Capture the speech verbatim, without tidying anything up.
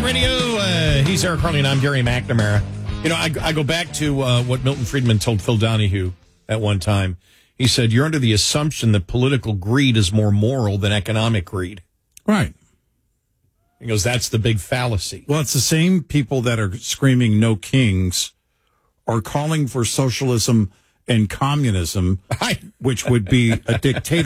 Radio. Uh, he's Eric Harley, and I'm Gary McNamara. You know, I, I go back to uh, what Milton Friedman told Phil Donahue at one time. He said, you're under the assumption that political greed is more moral than economic greed. Right. He goes, that's the big fallacy. Well, it's the same people that are screaming no kings are calling for socialism and communism, which would be a dictatorship.